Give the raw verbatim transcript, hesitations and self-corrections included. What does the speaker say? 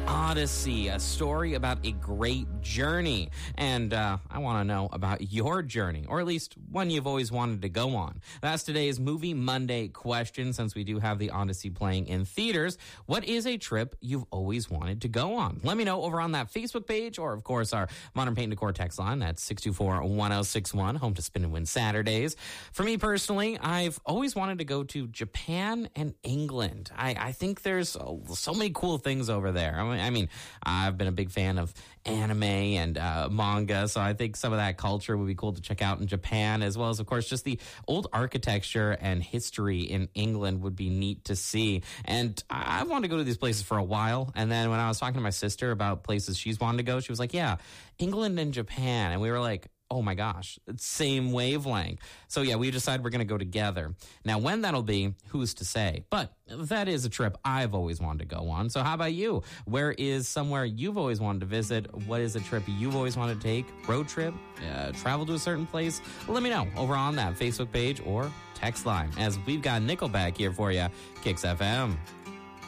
Odyssey, a story about a great journey. And uh, I want to know about your journey, or at least one you've always wanted to go on. That's today's Movie Monday question, since we do have the Odyssey playing in theaters. What is a trip you've always wanted to go on? Let me know over on that Facebook page, or, of course, our Modern Paint and Decor text line. That's six two four, one oh six one, home to Spin and Win Saturdays. For me personally, I've always wanted to go to Japan and England. I, I think there's so, so many cool things over there. I mean, I mean, I've been a big fan of anime and uh, manga, so I think some of that culture would be cool to check out in Japan, as well as, of course, just the old architecture and history in England would be neat to see. And I wanted to go to these places for a while, and then when I was talking to my sister about places she's wanted to go, she was like, yeah, England and Japan. And we were like, oh my gosh, same wavelength. So yeah, we decided we're going to go together. Now, when that'll be, who's to say? But that is a trip I've always wanted to go on. So how about you? Where is somewhere you've always wanted to visit? What is a trip you've always wanted to take? Road trip? Uh, travel to a certain place? Let me know over on that Facebook page or text line, as we've got Nickelback here for you. Kicks F M.